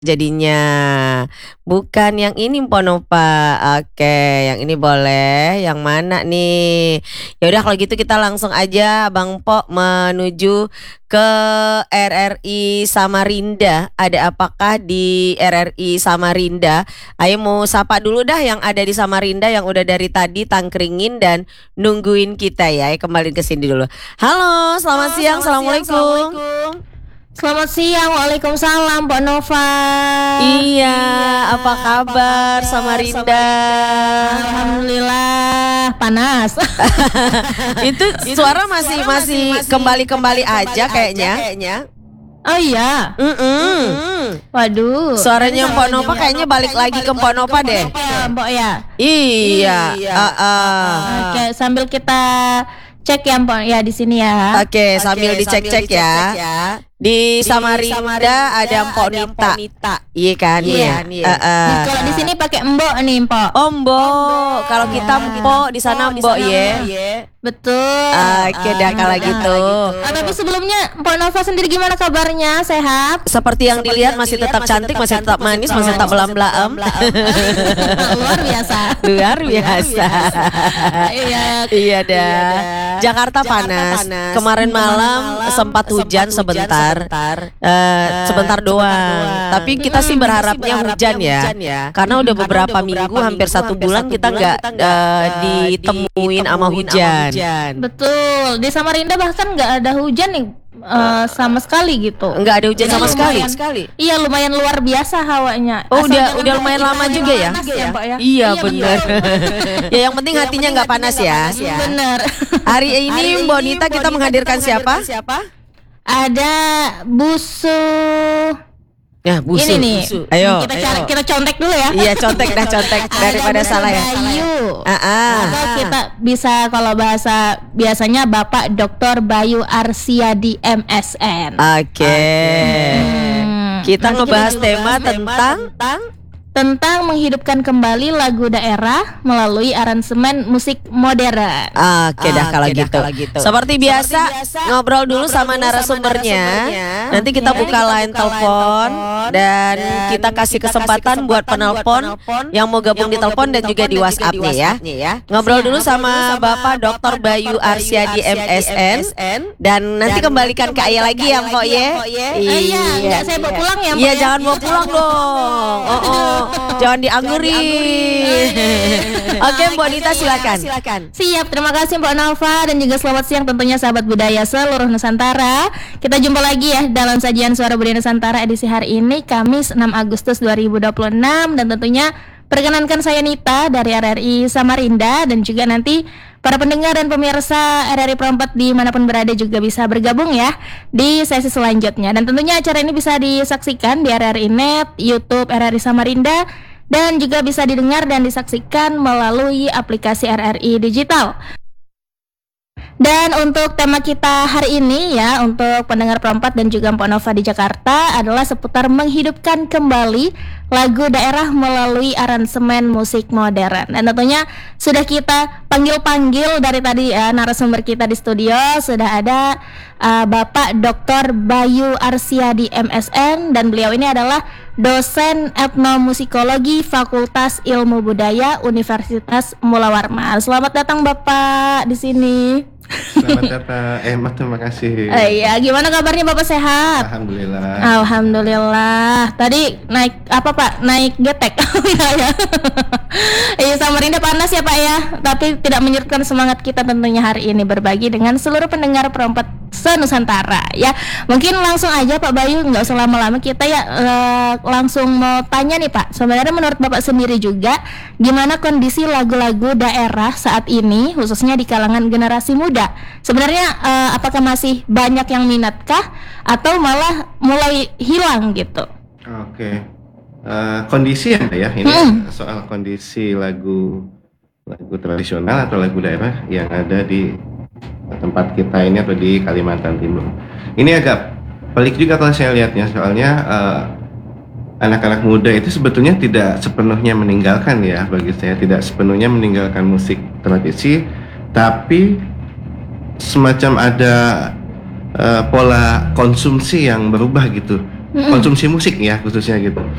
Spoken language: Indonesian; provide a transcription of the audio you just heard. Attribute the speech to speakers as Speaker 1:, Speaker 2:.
Speaker 1: jadinya. Bukan yang ini Mponopa. Oke, yang ini boleh. Yang mana nih? Ya udah kalau gitu kita langsung aja Bang Po menuju ke RRI Samarinda. Ada apakah di RRI Samarinda? Ayo mau sapa dulu dah yang ada di Samarinda yang udah dari tadi tangkringin dan nungguin kita ya. Kembali ke sini dulu. Halo, selamat siang. Assalamualaikum.
Speaker 2: Selamat siang, waalaikumsalam, Mbak Nova.
Speaker 1: Iya, apa kabar Samarinda?
Speaker 2: Alhamdulillah, panas.
Speaker 1: Itu suara masih kembali aja kayaknya.
Speaker 2: Oh iya. Waduh.
Speaker 1: Suaranya Mbak Nova kayaknya balik lagi ke Mbak Nova deh.
Speaker 2: Mbak ya.
Speaker 1: Iya.
Speaker 2: Oke, sambil kita cek ya Mbak ya di sini ya.
Speaker 1: Oke, sambil dicek-cek ya. Di Samarinda ada Mpok Nita. Iya kan?
Speaker 2: Iya. Kalau di sini pakai Mbok nih, Mbok.
Speaker 1: Oh, Mbok. Kalau kita Mpok, di sana Mbok ya.
Speaker 2: Betul.
Speaker 1: Oke, dah kalau gitu.
Speaker 2: Tapi sebelumnya Mbak Nova sendiri gimana kabarnya? Sehat?
Speaker 1: Seperti yang dilihat masih tetap cantik, masih tetap manis, masih tetap belam-belam.
Speaker 2: Luar biasa.
Speaker 1: Luar biasa. Iya dah. Jakarta panas. Kemarin malam sempat hujan sebentar. Sebentar doang. Tapi kita sih berharapnya hujan ya. Karena udah beberapa minggu, hampir 1 bulan kita nggak ditemuin sama hujan.
Speaker 2: Betul. Di Samarinda bahkan nggak ada hujan nih. Sama sekali gitu.
Speaker 1: Nggak ada hujan sama sekali.
Speaker 2: Iya, lumayan luar biasa hawanya.
Speaker 1: Oh, udah lumayan lama juga ya? Iya benar. Ya yang penting hatinya nggak panas ya.
Speaker 2: Bener.
Speaker 1: Hari ini Mbak Nita kita menghadirkan siapa?
Speaker 2: Ada Busu.
Speaker 1: Ya, Busu.
Speaker 2: Ini nih.
Speaker 1: Ayo.
Speaker 2: Kita contek dulu ya.
Speaker 1: Iya, contek daripada salah ya.
Speaker 2: Bayu. Atau kita bisa kalau bahasa biasanya Bapak Dr. Bayu Arsiadi MSN.
Speaker 1: Oke. Kita ngebahas tema tentang
Speaker 2: menghidupkan kembali lagu daerah melalui aransemen musik modern.
Speaker 1: Oke dah kalau gitu. Seperti biasa ngobrol dulu sama narasumbernya. Nanti kita buka line telepon dan kita kasih kesempatan buat penelpon yang mau gabung di telepon dan juga di WhatsApp-nya ya. Ngobrol dulu sama Bapak Dr. Bayu Arsiadi MSN dan nanti kembalikan ke Ayah lagi ya Mbok ya.
Speaker 2: Iya, saya bawa pulang ya Mbak.
Speaker 1: Iya, jangan bawa pulang dong. Jangan dianggurin. Oke, Mbak Nita silakan.
Speaker 2: Siap, terima kasih Mbak Nova dan juga selamat siang tentunya sahabat budaya seluruh Nusantara. Kita jumpa lagi ya dalam sajian Suara Budaya Nusantara edisi hari ini Kamis 6 Agustus 2026 dan tentunya perkenankan saya Nita dari RRI Samarinda dan juga nanti para pendengar dan pemirsa RRI Perempat dimanapun berada juga bisa bergabung ya di sesi selanjutnya. Dan tentunya acara ini bisa disaksikan di RRI Net, YouTube RRI Samarinda dan juga bisa didengar dan disaksikan melalui aplikasi RRI Digital. Dan untuk tema kita hari ini ya untuk pendengar Perempat dan juga Mpok Nova di Jakarta adalah seputar menghidupkan kembali lagu daerah melalui aransemen musik modern. Dan tentunya sudah kita panggil dari tadi ya narasumber kita di studio sudah ada Bapak Dr. Bayu Arsiadi MSN dan beliau ini adalah dosen etnomusikologi Fakultas Ilmu Budaya Universitas Mula Warman. Selamat datang Bapak di sini.
Speaker 3: Selamat datang, terima kasih.
Speaker 2: Iya, gimana kabarnya Bapak sehat? Alhamdulillah. Tadi naik apa Pak? Naik getek. Iya, Samarinda panas ya Pak ya. Tapi tidak menyurutkan semangat kita tentunya hari ini berbagi dengan seluruh pendengar Perempat se-Nusantara ya. Mungkin langsung aja Pak Bayu, nggak usah lama-lama kita ya langsung mau tanya nih Pak. Sebenarnya menurut Bapak sendiri juga gimana kondisi lagu-lagu daerah saat ini khususnya di kalangan generasi muda? Sebenarnya apakah masih banyak yang minatkah atau malah mulai hilang gitu?
Speaker 3: Oke. Kondisi ya ini soal kondisi lagu tradisional atau lagu daerah yang ada di tempat kita ini atau di Kalimantan Timur. Ini agak pelik juga kalau saya lihatnya, soalnya anak-anak muda itu sebetulnya tidak sepenuhnya meninggalkan ya, bagi saya tidak sepenuhnya meninggalkan musik tradisi, tapi semacam ada pola konsumsi yang berubah gitu konsumsi musik ya khususnya gitu.